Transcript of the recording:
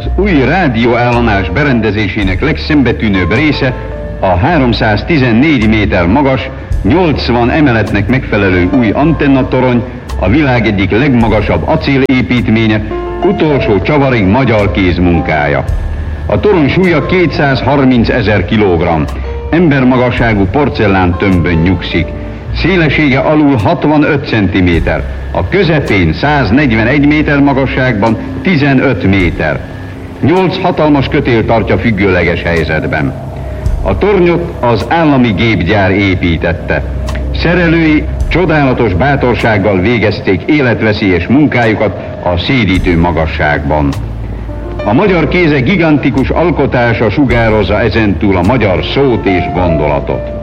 új rádióállomás berendezésének legszembetűnőbb része a 314 méter magas, 80 emeletnek megfelelő új antennatorony, a világ egyik legmagasabb acélépítménye, utolsó csavarig magyar kéz munkája. A torony súlya 230 000 kilogramm, embermagasságú porcelán tömbön nyugszik. Szélessége alul 65 cm, a közepén 141 méter magasságban 15 méter. 8 hatalmas kötél tartja függőleges helyzetben. A tornyot az állami gépgyár építette. Szerelői csodálatos bátorsággal végezték életveszélyes munkájukat a szédítő magasságban. A magyar kéze gigantikus alkotása sugározza ezentúl a magyar szót és gondolatot.